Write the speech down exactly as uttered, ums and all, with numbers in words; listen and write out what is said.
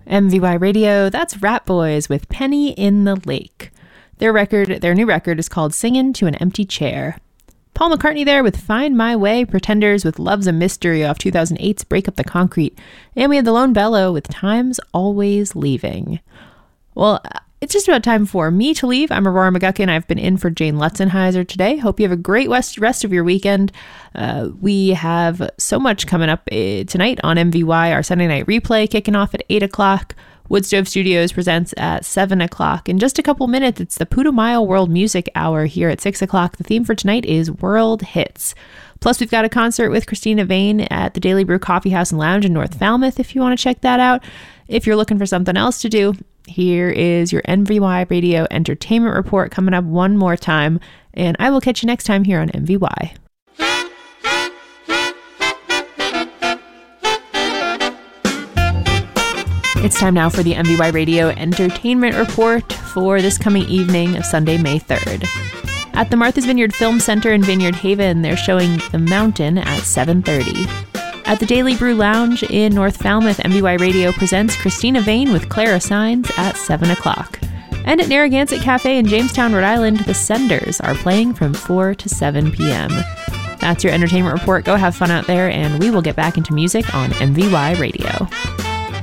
M V Y Radio, that's Rat Boys with Penny in the Lake. Their record, their new record is called Singin' to an Empty Chair. Paul McCartney there with Find My Way, Pretenders with Love's a Mystery off two thousand eight's Break Up the Concrete, and we had the Lone Bellow with Time's Always Leaving. Well, it's just about time for me to leave. I'm Aurora McGuckin. I've been in for Jane Lutzenheiser today. Hope you have a great rest of your weekend. Uh, we have so much coming up uh, tonight on M V Y, our Sunday night replay kicking off at eight o'clock. Woodstove Studios presents at seven o'clock. In just a couple minutes, it's the Putumayo World Music Hour here at six o'clock. The theme for tonight is World Hits. Plus, we've got a concert with Christina Vane at the Daily Brew Coffee House and Lounge in North Falmouth if you want to check that out. If you're looking for something else to do, here is your M V Y Radio Entertainment Report coming up one more time, and I will catch you next time here on M V Y. It's time now for the M V Y Radio Entertainment Report for this coming evening of Sunday, May third. At the Martha's Vineyard Film Center in Vineyard Haven, they're showing The Mountain at seven thirty. At the Daily Brew Lounge in North Falmouth, M V Y Radio presents Christina Vane with Clara Signs at seven o'clock. And at Narragansett Cafe in Jamestown, Rhode Island, the Senders are playing from four to seven p.m. That's your entertainment report. Go have fun out there, and we will get back into music on M V Y Radio.